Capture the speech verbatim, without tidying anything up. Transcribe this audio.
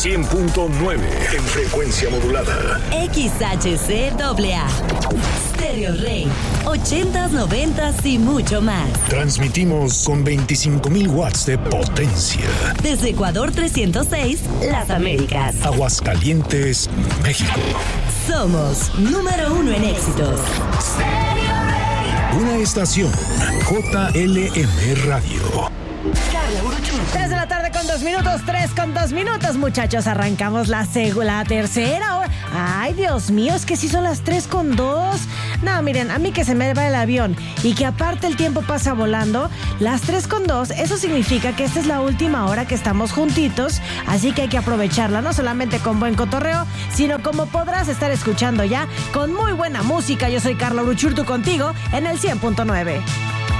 cien punto nueve en frecuencia modulada. X H C A A. Stereo Rey. ochentas, noventas y mucho más. Transmitimos con veinticinco mil watts de potencia. Desde Ecuador trescientos seis, Las Américas. Aguascalientes, México. Somos número uno en éxitos. Una estación J L M Radio. tres de la tarde con dos minutos, tres con dos minutos, muchachos. Arrancamos la, seg- la tercera hora. Ay, Dios mío, es que sí son las tres con dos. No, miren, a mí que se me va el avión y que aparte el tiempo pasa volando, las tres con dos, eso significa que esta es la última hora que estamos juntitos, así que hay que aprovecharla, no solamente con buen cotorreo, sino como podrás estar escuchando ya, con muy buena música. Yo soy Carla Uruchurtu contigo en el cien punto nueve.